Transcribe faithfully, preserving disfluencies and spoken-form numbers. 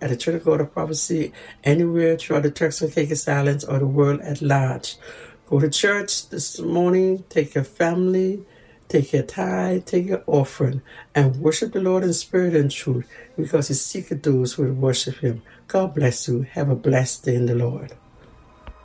at the Church of God of Prophecy anywhere throughout the Turks and Caicos Islands or the world at large. Go to church this morning, take your family, take your tithe, take your offering, and worship the Lord in spirit and truth, because He seeketh those who will worship Him. God bless you. Have a blessed day in the Lord.